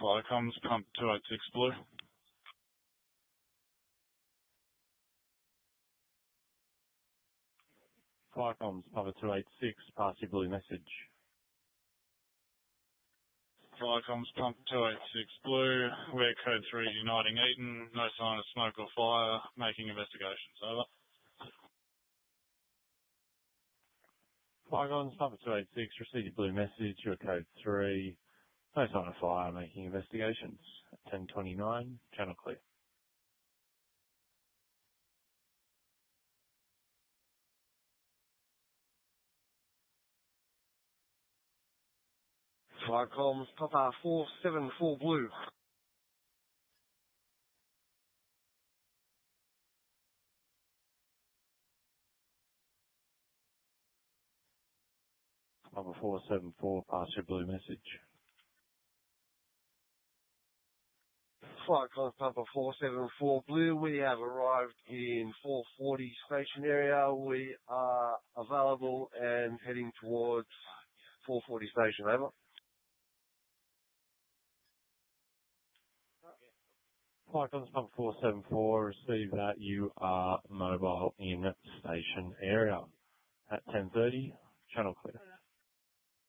Flight comms, pump 286 blue. Flight comms, Papa 286, pass your blue message. Flight comms, pump 286 blue, we're code 3 uniting Eaton, no sign of smoke or fire, making investigations, over. Flight comms, Papa 286, receive your blue message, you're code 3, no sign of fire, making investigations. 1029, channel clear. Flight comms, Papa 474 blue. Papa 474, pass your blue message. Flight comms, Papa 474 blue. We have arrived in 440 station area. We are available and heading towards 440 station, over. Flight comms, Papa 474, receive that you are mobile in station area. At 10:30, channel clear.